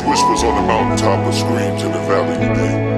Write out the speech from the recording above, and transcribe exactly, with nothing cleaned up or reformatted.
whispers on the mountaintop, but screams in the valley today.